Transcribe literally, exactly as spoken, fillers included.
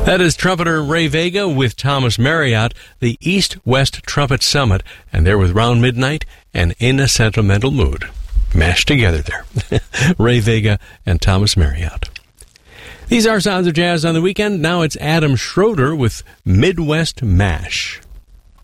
That is trumpeter Ray Vega with Thomas Marriott, the East-West Trumpet Summit, and they're with Round Midnight and In a Sentimental Mood. Mashed together there. Ray Vega and Thomas Marriott. These are Sounds of Jazz on the Weekend. Now it's Adam Schroeder with Midwest Mash.